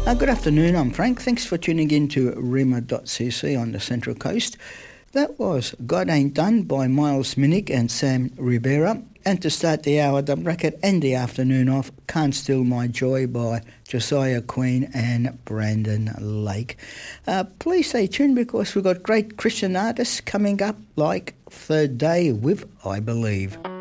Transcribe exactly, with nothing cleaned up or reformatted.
Uh, good afternoon, I'm Frank. Thanks for tuning in to rima dot c c on the Central Coast. That was God Ain't Done by Miles Minnick and Sam Rivera. And to start the hour, the bracket and the afternoon off, Can't Steal My Joy by Josiah Queen and Brandon Lake. Uh, please stay tuned because we've got great Christian artists coming up like Third Day with I Believe.